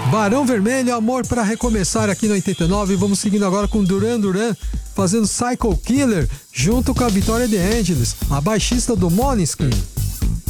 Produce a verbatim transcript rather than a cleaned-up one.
Barão Vermelho, Amor pra Recomeçar aqui no oitenta e nove. Vamos seguindo agora com Duran Duran fazendo Psycho Killer junto com a Vitória De Angelis, a baixista do Måneskin.